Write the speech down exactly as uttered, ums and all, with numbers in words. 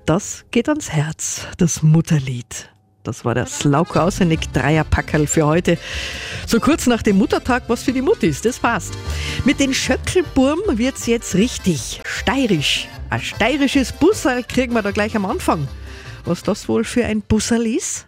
Das geht ans Herz, das Mutterlied. Das war das Lauko-Ausenig Dreierpackerl für heute. So kurz nach dem Muttertag, was für die Muttis, das passt. Mit den Schöckelburm wird's jetzt richtig steirisch. Ein steirisches Busserl kriegen wir da gleich am Anfang. Was das wohl für ein Busserl ist?